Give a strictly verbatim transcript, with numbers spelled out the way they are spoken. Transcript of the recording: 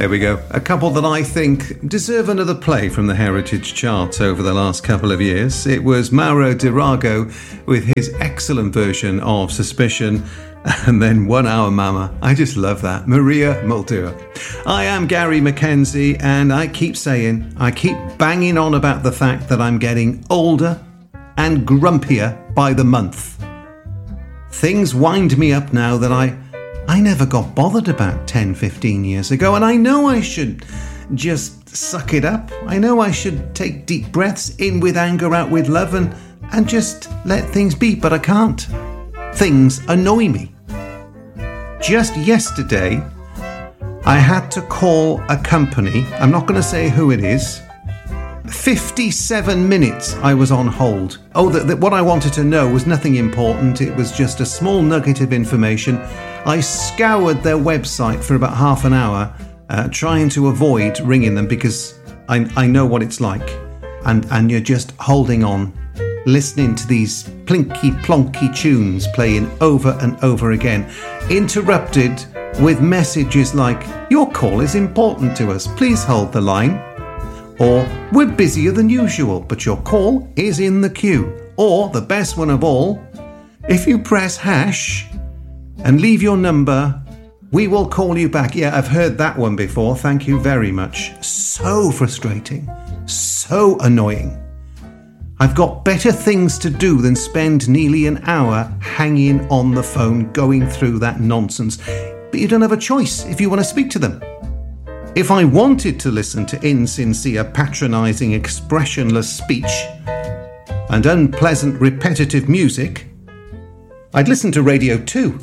There we go. A couple that I think deserve another play from the Heritage Chart over the last couple of years. It was Mauro Dirago with his excellent version of Suspicion, and then One Hour Mama. I just love that. Maria Mulder. I am Gary Mackenzie, and I keep saying, I keep banging on about the fact that I'm getting older and grumpier by the month. Things wind me up now that I I never got bothered about ten, fifteen years ago, and I know I should just suck it up. I know I should take deep breaths, in with anger, out with love, and, and just let things be, but I can't. Things annoy me. Just yesterday, I had to call a company, I'm not going to say who it is. fifty-seven minutes I was on hold. Oh, the, the, what I wanted to know was nothing important. It was just a small nugget of information. I scoured their website for about half an hour, uh, trying to avoid ringing them because I, I know what it's like. And, and you're just holding on, listening to these plinky plonky tunes playing over and over again, interrupted with messages like, "Your call is important to us. Please hold the line." Or, "We're busier than usual, but your call is in the queue." Or, the best one of all, "If you press hash and leave your number, we will call you back." Yeah, I've heard that one before. Thank you very much. So frustrating. So annoying. I've got better things to do than spend nearly an hour hanging on the phone going through that nonsense. But you don't have a choice if you want to speak to them. If I wanted to listen to insincere, patronising, expressionless speech and unpleasant, repetitive music, I'd listen to Radio two.